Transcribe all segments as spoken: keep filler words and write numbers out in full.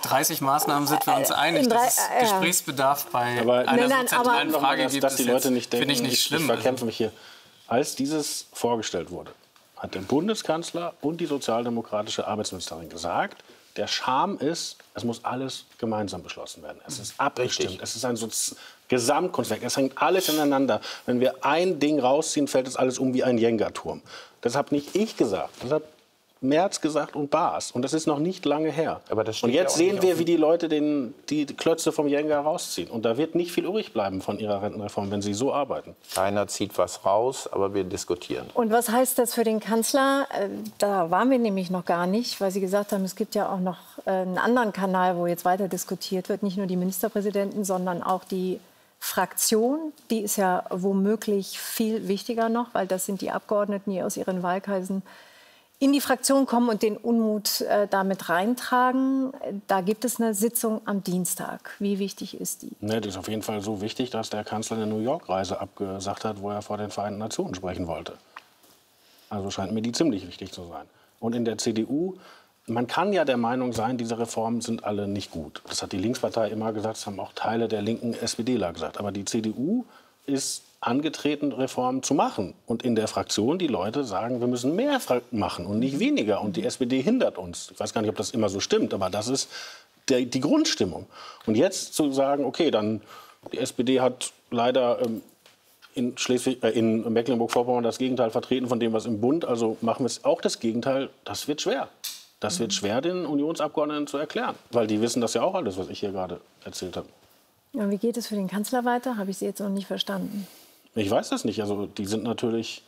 dreißig Maßnahmen sind wir uns einig, drei, dass es äh, Gesprächsbedarf bei aber einer nein, nein, so zentralen aber Frage dass, gibt, dass die ist Leute jetzt, nicht denken, finde ich nicht ich, schlimm. ich verkämpfe mich hier. Als dieses vorgestellt wurde, hat der Bundeskanzler und die sozialdemokratische Arbeitsministerin gesagt, der Charme ist, es muss alles gemeinsam beschlossen werden. Es ist abgestimmt, Richtig. es ist ein Sozi- Gesamtkunstwerk, es hängt alles ineinander. Wenn wir ein Ding rausziehen, fällt es alles um wie ein Jenga-Turm. Das habe nicht ich gesagt, das hat Merz gesagt und Baas. Und das ist noch nicht lange her. Aber das steht und jetzt ja auch sehen nicht wir, auf- wie die Leute den, die Klötze vom Jenga rausziehen. Und da wird nicht viel übrig bleiben von ihrer Rentenreform, wenn sie so arbeiten. Keiner zieht was raus, aber wir diskutieren. Und was heißt das für den Kanzler? Äh, Da waren wir nämlich noch gar nicht, weil Sie gesagt haben, es gibt ja auch noch äh, einen anderen Kanal, wo jetzt weiter diskutiert wird. Nicht nur die Ministerpräsidenten, sondern auch die Fraktion. Die ist ja womöglich viel wichtiger noch, weil das sind die Abgeordneten, die aus ihren Wahlkreisen in die Fraktion kommen und den Unmut äh, damit reintragen. Da gibt es eine Sitzung am Dienstag. Wie wichtig ist die? Ne, das ist auf jeden Fall so wichtig, dass der Kanzler eine New York-Reise abgesagt hat, wo er vor den Vereinten Nationen sprechen wollte. Also scheint mir die ziemlich wichtig zu sein. Und in der C D U, man kann ja der Meinung sein, diese Reformen sind alle nicht gut. Das hat die Linkspartei immer gesagt, das haben auch Teile der linken SPDler gesagt. Aber die C D U ist angetreten, Reformen zu machen. Und in der Fraktion die Leute sagen, wir müssen mehr machen und nicht weniger. Und die S P D hindert uns. Ich weiß gar nicht, ob das immer so stimmt, aber das ist der, die Grundstimmung. Und jetzt zu sagen, okay, dann die S P D hat leider ähm, in, Schleswig, äh, in Mecklenburg-Vorpommern das Gegenteil vertreten von dem, was im Bund, also machen wir es auch das Gegenteil, das wird schwer. Das wird schwer, den Unionsabgeordneten zu erklären. Weil die wissen das ja auch alles, was ich hier gerade erzählt habe. Ja, wie geht es für den Kanzler weiter? Habe ich Sie jetzt noch nicht verstanden. Ich weiß das nicht. Also die sind natürlich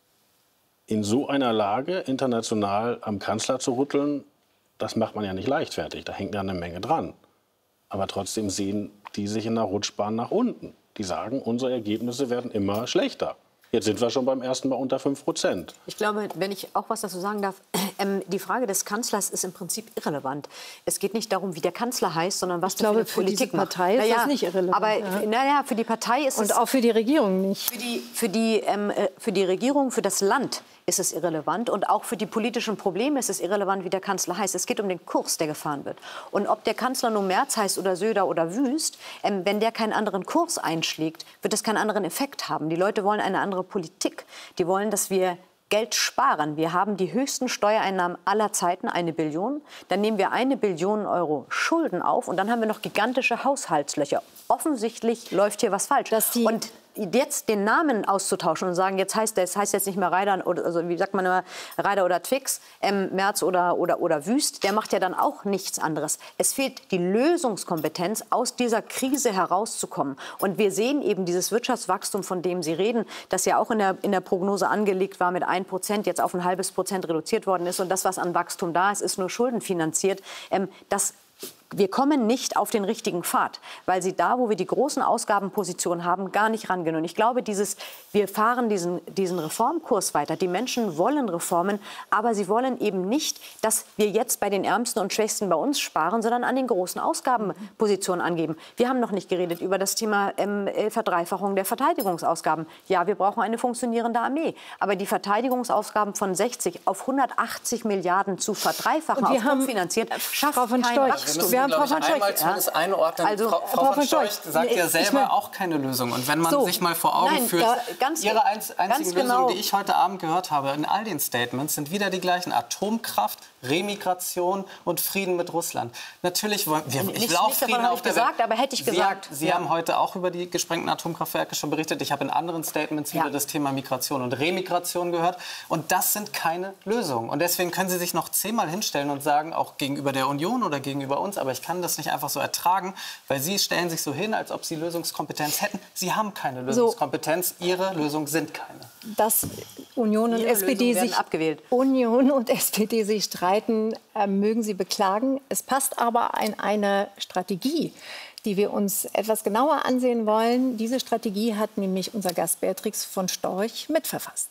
in so einer Lage, international am Kanzler zu rütteln, das macht man ja nicht leichtfertig. Da hängt ja eine Menge dran. Aber trotzdem sehen die sich in der Rutschbahn nach unten. Die sagen, unsere Ergebnisse werden immer schlechter. Jetzt sind wir schon beim ersten Mal unter fünf Prozent. Ich glaube, wenn ich auch was dazu sagen darf, ähm, die Frage des Kanzlers ist im Prinzip irrelevant. Es geht nicht darum, wie der Kanzler heißt, sondern was Ich glaube, der für für diese Politik macht. Partei ist naja, das nicht irrelevant. Aber ja. naja, für die Partei ist Und es... auch für die Regierung nicht. Für die, für, die, ähm, äh, für die Regierung, für das Land ist es irrelevant. Und auch für die politischen Probleme ist es irrelevant, wie der Kanzler heißt. Es geht um den Kurs, der gefahren wird. Und ob der Kanzler nun Merz heißt oder Söder oder Wüst, ähm, wenn der keinen anderen Kurs einschlägt, wird das keinen anderen Effekt haben. Die Leute wollen eine andere Politik. Die wollen, dass wir Geld sparen. Wir haben die höchsten Steuereinnahmen aller Zeiten, eine Billion. Dann nehmen wir eine Billion Euro Schulden auf und dann haben wir noch gigantische Haushaltslöcher. Offensichtlich läuft hier was falsch. Dass die und jetzt den Namen auszutauschen und sagen, jetzt heißt das heißt jetzt nicht mehr Reider oder also wie sagt man immer Reider oder Twix, ähm, Merz oder oder oder Wüst, der macht ja dann auch nichts anderes. Es fehlt die Lösungskompetenz, aus dieser Krise herauszukommen. Und wir sehen eben dieses Wirtschaftswachstum, von dem Sie reden, das ja auch in der in der Prognose angelegt war mit ein Prozent, jetzt auf ein halbes Prozent reduziert worden ist und das, was an Wachstum da ist, ist nur schuldenfinanziert. Ähm, das Wir kommen nicht auf den richtigen Pfad, weil sie da, wo wir die großen Ausgabenpositionen haben, gar nicht rangehen. Und ich glaube, dieses, wir fahren diesen, diesen Reformkurs weiter. Die Menschen wollen Reformen, aber sie wollen eben nicht, dass wir jetzt bei den Ärmsten und Schwächsten bei uns sparen, sondern an den großen Ausgabenpositionen angeben. Wir haben noch nicht geredet über das Thema ähm, Verdreifachung der Verteidigungsausgaben. Ja, wir brauchen eine funktionierende Armee. Aber die Verteidigungsausgaben von sechzig auf hundertachtzig Milliarden zu verdreifachen, Und wir auf haben, finanziert, schafft Frau von kein Storch, Wachstum. wir haben Frau glaube ich, von einmal Storch, zumindest einordnen. Also, Frau, Frau, Frau von Storch sagt nee, ja ich selber mein- auch keine Lösung. Und wenn man So. sich mal vor Augen Nein, führt, da- ganz- Ihre einz einzige ganz Lösung, genau. die ich heute Abend gehört habe, in all den Statements, sind wieder die gleichen. Atomkraft, Remigration und Frieden mit Russland. Natürlich wollen wir, ich Nichts- will auch nichts davon Frieden habe auf ich der gesagt, Welt. aber hätte ich Sie gesagt. Haben, Sie Ja. haben heute auch über die gesprengten Atomkraftwerke schon berichtet. Ich habe in anderen Statements wieder Ja. das Thema Migration und Remigration gehört. Und das sind keine Lösungen. Und deswegen können Sie sich noch zehnmal hinstellen und sagen, auch gegenüber der Union oder gegenüber uns, aber ich kann das nicht einfach so ertragen, weil Sie stellen sich so hin, als ob Sie Lösungskompetenz hätten. Sie haben keine Lösungskompetenz. Ihre Lösungen sind keine. dass Union und Ihre S P D Lösungen werden sich abgewählt. Union und S P D sich streiten, äh, mögen Sie beklagen. Es passt aber in eine Strategie, die wir uns etwas genauer ansehen wollen. Diese Strategie hat nämlich unser Gast Beatrix von Storch mitverfasst.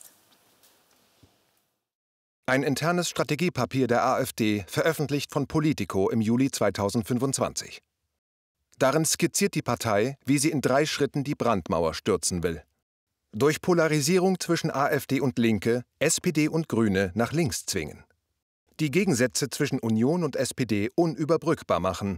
Ein internes Strategiepapier der AfD, veröffentlicht von Politico im Juli zweitausendfünfundzwanzig. Darin skizziert die Partei, wie sie in drei Schritten die Brandmauer stürzen will. Durch Polarisierung zwischen AfD und Linke, S P D und Grüne nach links zwingen. Die Gegensätze zwischen Union und S P D unüberbrückbar machen